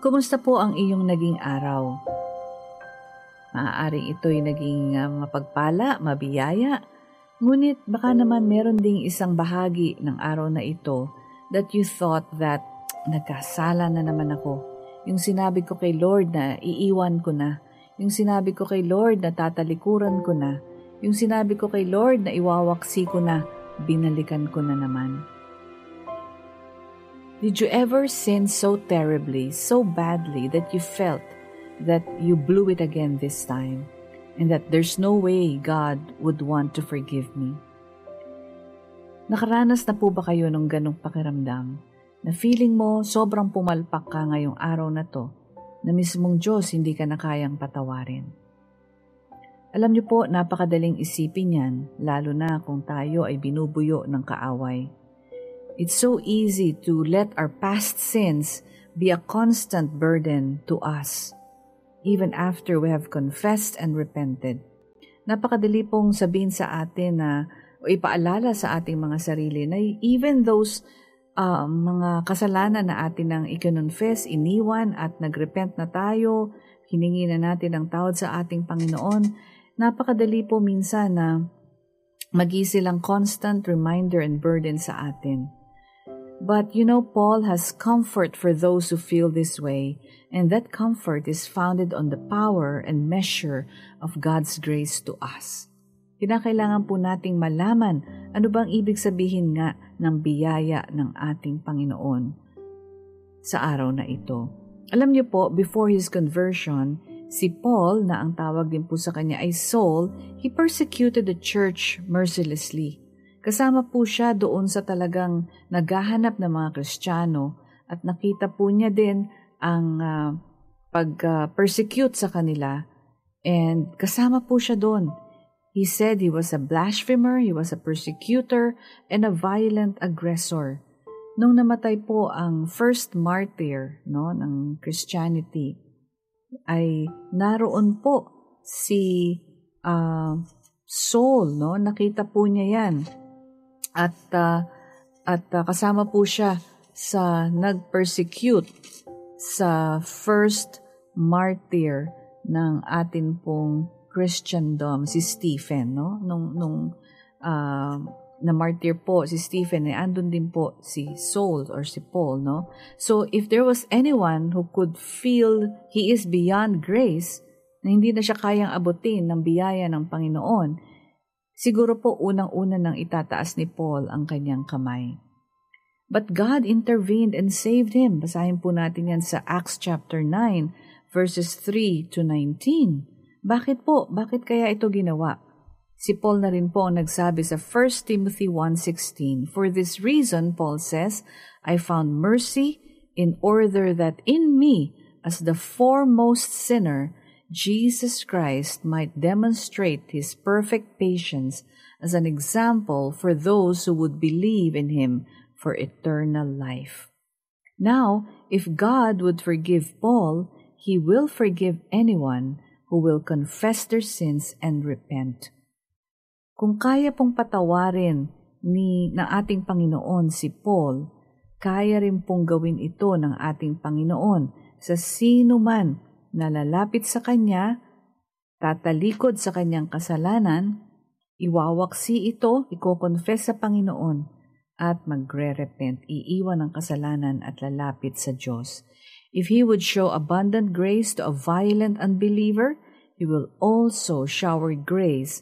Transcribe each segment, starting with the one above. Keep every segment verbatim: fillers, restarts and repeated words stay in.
Kumusta po ang iyong naging araw? Maaaring ito'y naging uh, mapagpala, mabiyaya, ngunit baka naman meron ding isang bahagi ng araw na ito that you thought that nagkasala na naman ako. Yung sinabi ko kay Lord na iiwan ko na. Yung sinabi ko kay Lord na tatalikuran ko na. Yung sinabi ko kay Lord na iwawaksi ko na, binalikan ko na naman. Did you ever sin so terribly, so badly that you felt that you blew it again this time and that there's no way God would want to forgive me? Nakaranas na po ba kayo ng ganong pakiramdam na feeling mo sobrang pumalpak ka ngayong araw na to na mismong Diyos hindi ka na kayang patawarin? Alam niyo po, napakadaling isipin yan, lalo na kung tayo ay binubuyo ng kaaway. It's so easy to let our past sins be a constant burden to us, even after we have confessed and repented. Napakadali pong sabihin sa atin na, o ipaalala sa ating mga sarili na even those uh, mga kasalanan na atin ang ikinonfess, iniwan at nagrepent na tayo, hiningi na natin ang tawad sa ating Panginoon, napakadali po minsan na magi silang constant reminder and burden sa atin. But you know, Paul has comfort for those who feel this way, and that comfort is founded on the power and measure of God's grace to us. Kinakailangan po nating malaman ano bang ibig sabihin nga ng biyaya ng ating Panginoon sa araw na ito. Alam niyo po, before his conversion, si Paul, na ang tawag din po sa kanya ay Saul, he persecuted the church mercilessly. Kasama po siya doon sa talagang naghahanap ng mga Kristiyano at nakita po niya din ang uh, pag-persecute uh, sa kanila and kasama po siya doon. He said he was a blasphemer, he was a persecutor, and a violent aggressor. Nung namatay po ang first martyr, no, ng Christianity, ay naroon po si uh, Saul, no? Nakita po niya yan. At uh, at uh, kasama po siya sa nag-persecute sa first martyr ng atin pong Christendom, si Stephen, no? Nung nung uh, na martyr po si Stephen, eh, andun din po si Saul or si Paul, no? So if there was anyone who could feel he is beyond grace, na hindi na siya kayang abutin ng biyaya ng Panginoon, siguro po unang-una nang itataas ni Paul ang kanyang kamay. But God intervened and saved him. Basahin po natin yan sa Acts chapter nine, verses three to nineteen. Bakit po? Bakit kaya ito ginawa? Si Paul na rin po ang nagsabi sa First Timothy one sixteen, "For this reason," Paul says, "I found mercy in order that in me, as the foremost sinner, Jesus Christ might demonstrate His perfect patience as an example for those who would believe in Him for eternal life." Now, if God would forgive Paul, He will forgive anyone who will confess their sins and repent. Kung kaya pong patawarin ni ng ating Panginoon si Paul, kaya rin pong gawin ito ng ating Panginoon sa sino man na lalapit sa Kanya, tatalikod sa Kanyang kasalanan, iwawaksi ito, iko-confess sa Panginoon, at magre-repent, iiwan ang kasalanan at lalapit sa Diyos. If He would show abundant grace to a violent unbeliever, He will also shower grace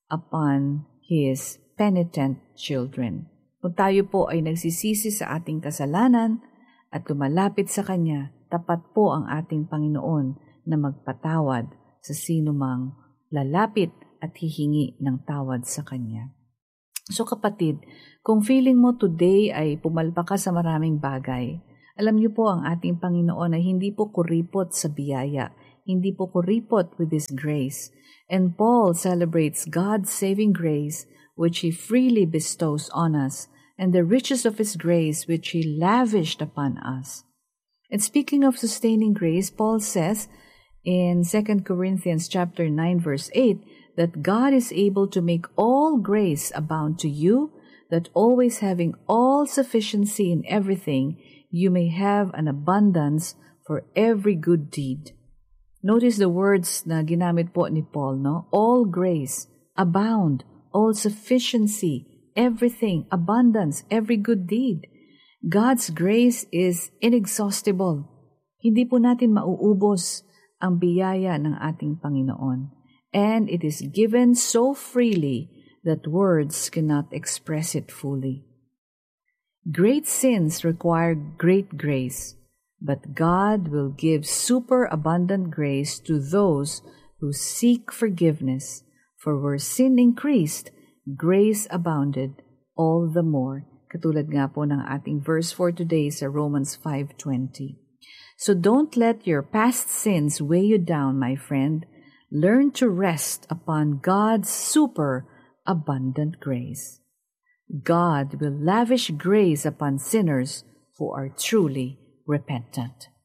upon His penitent children. Kung tayo po ay nagsisisi sa ating kasalanan at tumalapit sa Kanya, tapat po ang ating Panginoon na magpatawad sa sino mang lalapit at hihingi ng tawad sa Kanya. So kapatid, kung feeling mo today ay pumalpa ka sa maraming bagay, alam niyo po ang ating Panginoon ay hindi po kuripot sa biyaya, hindi po kuripot with His grace. And Paul celebrates God's saving grace which He freely bestows on us and the riches of His grace which He lavished upon us. And speaking of sustaining grace, Paul says in Second Corinthians chapter nine verse eight that God is able to make all grace abound to you, that always having all sufficiency in everything, you may have an abundance for every good deed. Notice the words na ginamit po ni Paul, no? All grace, abound, all sufficiency, everything, abundance, every good deed. God's grace is inexhaustible. Hindi po natin mauubos ang biyaya ng ating Panginoon. And it is given so freely that words cannot express it fully. Great sins require great grace, but God will give superabundant grace to those who seek forgiveness. For where sin increased, grace abounded all the more. Katulad nga po ng ating verse for today sa Romans five twenty. So don't let your past sins weigh you down, my friend. Learn to rest upon God's super abundant grace. God will lavish grace upon sinners who are truly repentant.